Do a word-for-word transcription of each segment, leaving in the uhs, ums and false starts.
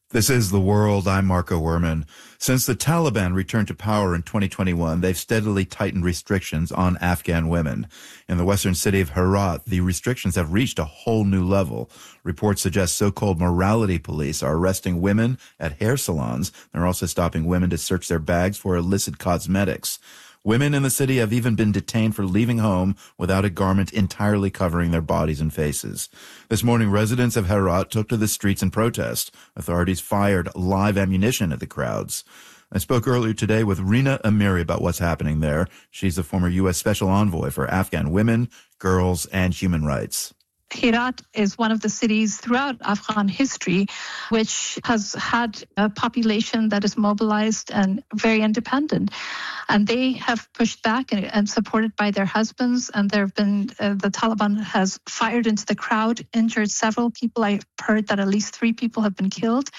This is The World. I'm Marco Werman. Since the Taliban returned to power in twenty twenty-one, they've steadily tightened restrictions on Afghan women. In the western city of Herat, the restrictions have reached a whole new level. Reports suggest so-called morality police are arresting women at hair salons. They're also stopping women to search their bags for illicit cosmetics. Women in the city have even been detained for leaving home without a garment entirely covering their bodies and faces. This morning, residents of Herat took to the streets in protest. Authorities fired live ammunition at the crowds. I spoke earlier today with Rina Amiri about what's happening there. She's the former U S Special Envoy for Afghan women, girls, and human rights. Herat is one of the cities throughout Afghan history which has had a population that is mobilized and very independent. And they have pushed back and, and supported by their husbands. And there have been, uh, the Taliban has fired into the crowd, injured several people. I've heard that at least three people have been killed.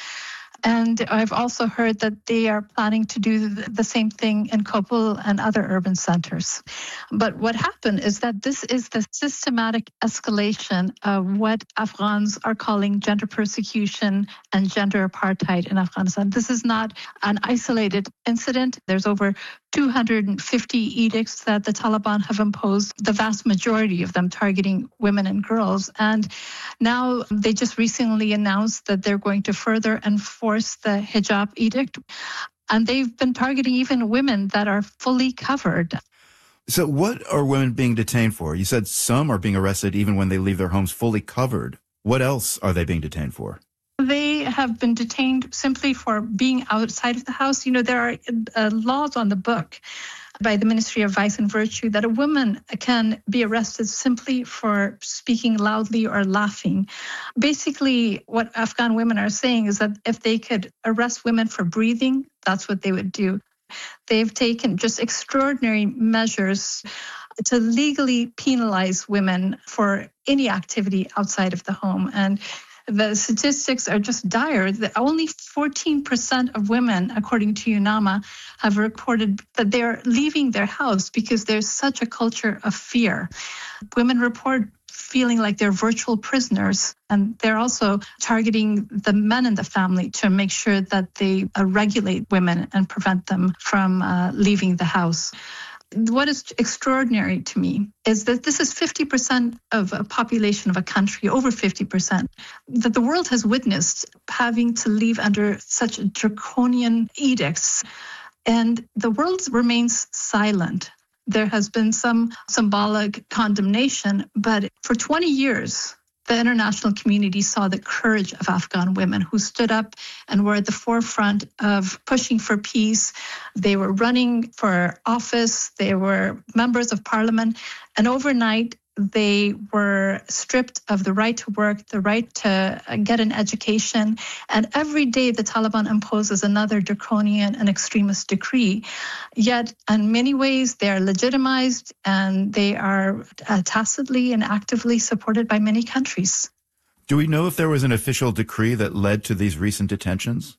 And I've also heard that they are planning to do the same thing in Kabul and other urban centers. But what happened is that this is the systematic escalation of what Afghans are calling gender persecution and gender apartheid in Afghanistan. This is not an isolated incident. There's over two hundred fifty edicts that the Taliban have imposed, the vast majority of them targeting women and girls. And now they just recently announced that they're going to further enforce the hijab edict. And they've been targeting even women that are fully covered. So what are women being detained for? You said some are being arrested even when they leave their homes fully covered. What else are they being detained for? They have been detained simply for being outside of the house. You know, there are uh, laws on the book by the Ministry of Vice and Virtue that a woman can be arrested simply for speaking loudly or laughing. Basically, what Afghan women are saying is that if they could arrest women for breathing, that's what they would do. They've taken just extraordinary measures to legally penalize women for any activity outside of the home. And the statistics are just dire. That only fourteen percent of women, according to UNAMA, have reported that they're leaving their house because there's such a culture of fear. Women report feeling like they're virtual prisoners, and they're also targeting the men in the family to make sure that they uh, regulate women and prevent them from uh, leaving the house. What is extraordinary to me is that this is fifty percent of a population of a country, over fifty percent, that the world has witnessed having to leave under such draconian edicts. And the world remains silent. There has been some symbolic condemnation, but for twenty years, the international community saw the courage of Afghan women who stood up and were at the forefront of pushing for peace. They were running for office. They were members of parliament. And overnight, they were stripped of the right to work, the right to get an education. And every day the Taliban imposes another draconian and extremist decree. Yet in many ways they are legitimized and they are uh, tacitly and actively supported by many countries. Do we know if there was an official decree that led to these recent detentions?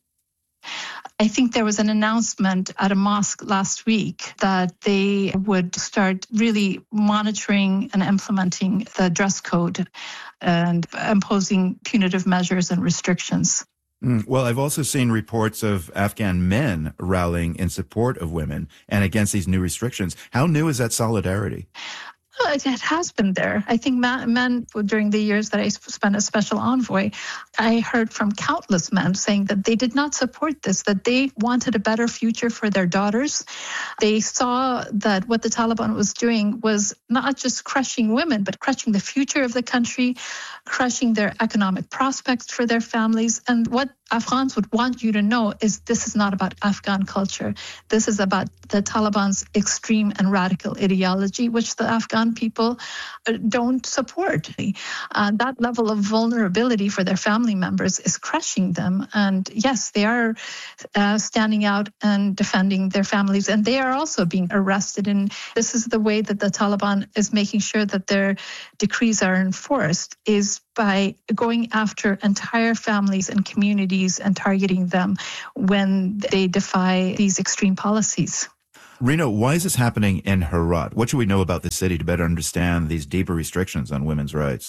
I think there was an announcement at a mosque last week that they would start really monitoring and implementing the dress code and imposing punitive measures and restrictions. Mm, well, I've also seen reports of Afghan men rallying in support of women and against these new restrictions. How new is that solidarity? It has been there. I think men, during the years that I spent as special envoy, I heard from countless men saying that they did not support this, that they wanted a better future for their daughters. They saw that what the Taliban was doing was not just crushing women, but crushing the future of the country, crushing their economic prospects for their families. And what Afghans would want you to know is this is not about Afghan culture. This is about the Taliban's extreme and radical ideology, which the Afghan people don't support. Uh, that level of vulnerability for their family members is crushing them. And yes, they are uh, standing out and defending their families, and they are also being arrested. And this is the way that the Taliban is making sure that their decrees are enforced, is by going after entire families and communities and targeting them when they defy these extreme policies. Rina, why is this happening in Herat? What should we know about the city to better understand these deeper restrictions on women's rights?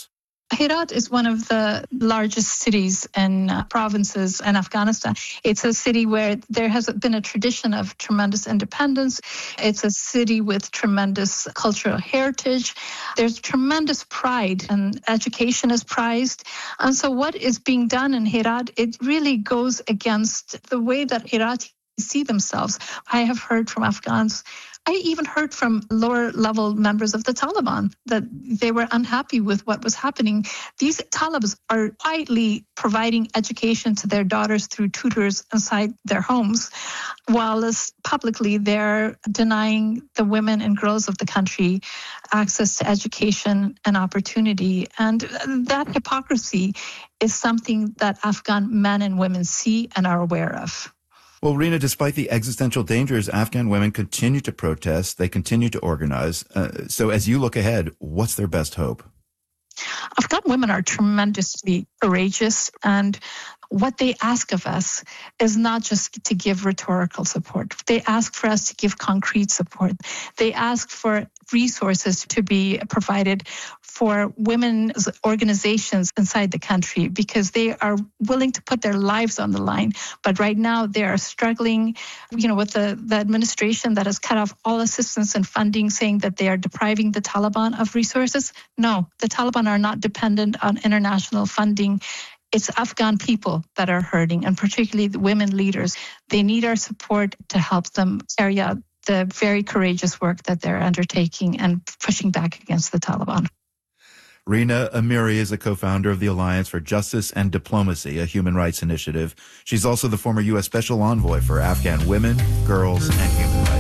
Herat is one of the largest cities and uh, provinces in Afghanistan. It's a city where there has been a tradition of tremendous independence. It's a city with tremendous cultural heritage. There's tremendous pride, and education is prized. And so what is being done in Herat, it really goes against the way that Heratis see themselves. I have heard from Afghans, I even heard from lower level members of the Taliban that they were unhappy with what was happening. These Talibans are quietly providing education to their daughters through tutors inside their homes, while publicly they're denying the women and girls of the country access to education and opportunity. And that hypocrisy is something that Afghan men and women see and are aware of. Well, Rina, despite the existential dangers, Afghan women continue to protest. They continue to organize. Uh, so as you look ahead, what's their best hope? Afghan women are tremendously courageous, and what they ask of us is not just to give rhetorical support. They ask for us to give concrete support. They ask for resources to be provided for women's organizations inside the country, because they are willing to put their lives on the line. But right now they are struggling, you know, with the, the administration that has cut off all assistance and funding, saying that they are depriving the Taliban of resources. No, the Taliban are not dependent on international funding. It's Afghan people that are hurting, and particularly the women leaders. They need our support to help them carry out the very courageous work that they're undertaking and pushing back against the Taliban. Rina Amiri is a co-founder of the Alliance for Justice and Diplomacy, a human rights initiative. She's also the former U S Special Envoy for Afghan women, girls, and human rights.